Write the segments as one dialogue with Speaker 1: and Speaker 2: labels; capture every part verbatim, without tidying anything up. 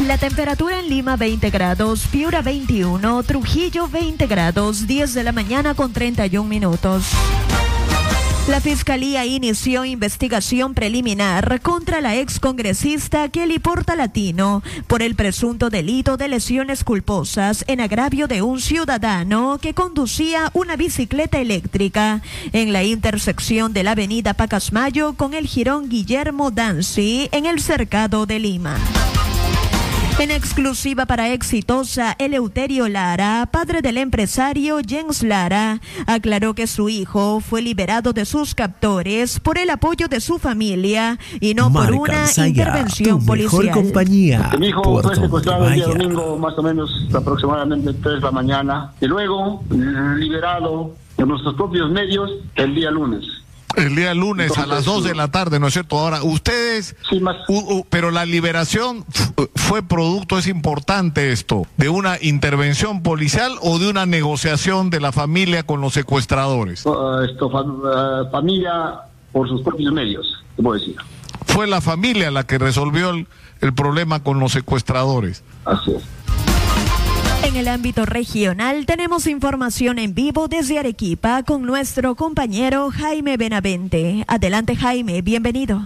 Speaker 1: La temperatura en Lima veinte grados, Piura veintiuno, Trujillo veinte grados, diez de la mañana con treinta y un minutos. La Fiscalía inició investigación preliminar contra la excongresista Kelly Portalatino por el presunto delito de lesiones culposas en agravio de un ciudadano que conducía una bicicleta eléctrica en la intersección de la avenida Pacasmayo con el jirón Guillermo Dancy en el cercado de Lima. En exclusiva para Exitosa, Eleuterio Lara, padre del empresario Jens Lara, aclaró que su hijo fue liberado de sus captores por el apoyo de su familia y no
Speaker 2: Marca
Speaker 1: por una
Speaker 2: Saya,
Speaker 1: intervención
Speaker 2: tu
Speaker 1: policial.
Speaker 2: Mejor compañía.
Speaker 3: Mi hijo fue secuestrado el día domingo, más o menos aproximadamente tres de la mañana, y luego liberado en nuestros propios medios el día lunes.
Speaker 4: El día lunes. Entonces, a las dos de la tarde, ¿no es cierto? Ahora, ustedes,
Speaker 3: sí, más...
Speaker 4: uh, uh, pero la liberación fue producto, es importante esto, de una intervención policial o de una negociación de la familia con los secuestradores.
Speaker 3: Uh, esto, fa uh, familia por sus propios medios, te puedo decir.
Speaker 4: Fue la familia la que resolvió el, el problema con los secuestradores.
Speaker 3: Así es.
Speaker 1: En el ámbito regional tenemos información en vivo desde Arequipa con nuestro compañero Jaime Benavente. Adelante, Jaime, bienvenido.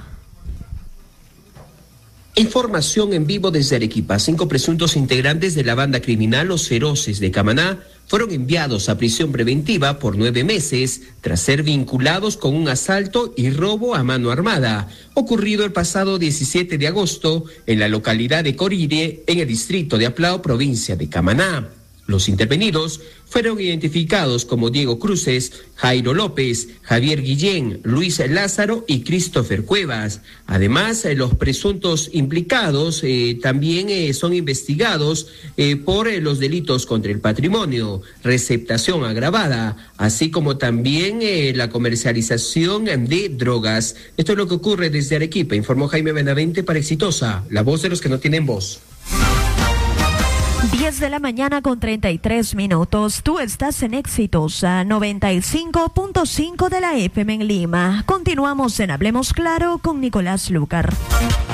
Speaker 5: Información en vivo desde Arequipa. Cinco presuntos integrantes de la banda criminal Los Feroces de Camaná fueron enviados a prisión preventiva por nueve meses tras ser vinculados con un asalto y robo a mano armada, ocurrido el pasado diecisiete de agosto en la localidad de Corire, en el distrito de Aplao, provincia de Camaná. Los intervenidos fueron identificados como Diego Cruces, Jairo López, Javier Guillén, Luis Lázaro y Christopher Cuevas. Además, eh, los presuntos implicados eh, también eh, son investigados eh, por eh, los delitos contra el patrimonio, receptación agravada, así como también eh, la comercialización de drogas. Esto es lo que ocurre desde Arequipa, informó Jaime Benavente para Exitosa, la voz de los que no tienen voz.
Speaker 1: diez de la mañana con treinta y tres minutos. Tú estás en Exitosa noventa y cinco punto cinco de la F M en Lima. Continuamos en Hablemos Claro con Nicolás Lucar.